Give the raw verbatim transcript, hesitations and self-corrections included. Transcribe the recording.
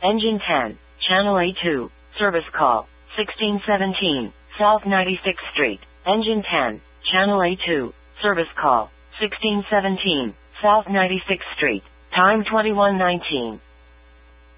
Engine ten, Channel A two, service call, sixteen seventeen, South ninety-sixth Street. Engine ten, Channel A two, service call, sixteen seventeen, South ninety-sixth Street. Time twenty-one nineteen.